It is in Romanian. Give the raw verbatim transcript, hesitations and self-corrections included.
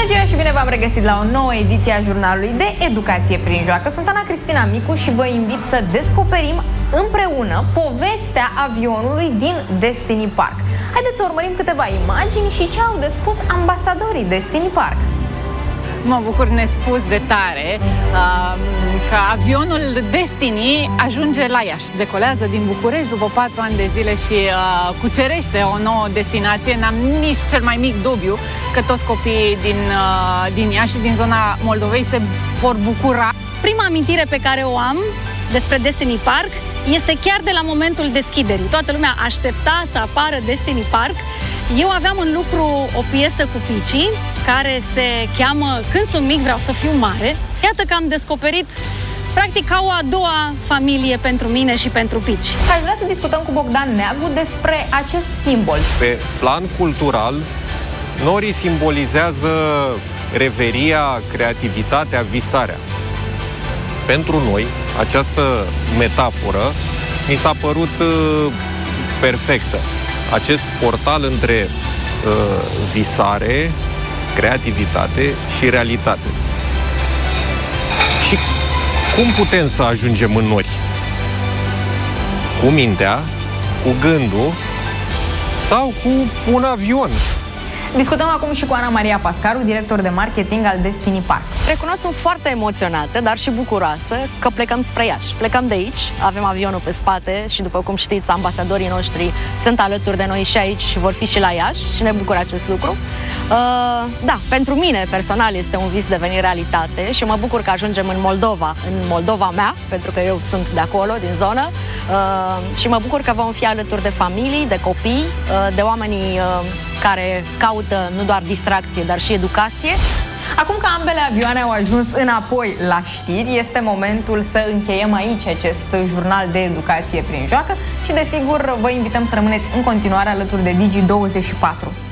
ziua și bine v-am regăsit la o nouă ediție a jurnalului de Educație prin Joacă. Sunt Ana Cristina Micu și vă invit să descoperim împreună povestea avionului din Destiny Park. Haideți să urmărim câteva imagini și ce au de spus ambasadorii Destiny Park. Mă bucur nespus de tare uh, că avionul Destiny ajunge la Iași. Decolează din București după patru ani de zile și uh, cucerește o nouă destinație. N-am nici cel mai mic dubiu că toți copiii din, uh, din Iași și din zona Moldovei se vor bucura. Prima amintire pe care o am despre Destiny Park este chiar de la momentul deschiderii. Toată lumea aștepta să apară Destiny Park. Eu aveam în lucru o piesă cu Pici, care se cheamă Când sunt mic vreau să fiu mare. Iată că am descoperit practic ca o a doua familie pentru mine și pentru Pici. Aș vrea să discutăm cu Bogdan Neagu despre acest simbol. Pe plan cultural, norii simbolizează reveria, creativitatea, visarea. Pentru noi, această metaforă mi s-a părut uh, perfectă. Acest portal între uh, visare, creativitate și realitate. Și cum putem să ajungem în nori? Cu mintea, cu gândul sau cu un avion? Discutăm acum și cu Ana Maria Pascaru, director de marketing al Destiny Park. Recunosc, sunt foarte emoționată, dar și bucuroasă că plecăm spre Iași. Plecăm de aici, avem avionul pe spate și, după cum știți, ambasadorii noștri sunt alături de noi și aici și vor fi și la Iași și ne bucură acest lucru. Uh, da, pentru mine personal este un vis devenit realitate și mă bucur că ajungem în Moldova, în Moldova mea, pentru că eu sunt de acolo, din zonă, uh, și mă bucur că vom fi alături de familii, de copii, uh, de oamenii uh, care caută nu doar distracție, dar și educație. Acum că ambele avioane au ajuns înapoi la știri, este momentul să încheiem aici acest jurnal de educație prin joacă și, desigur, vă invităm să rămâneți în continuare alături de Digi douăzeci și patru.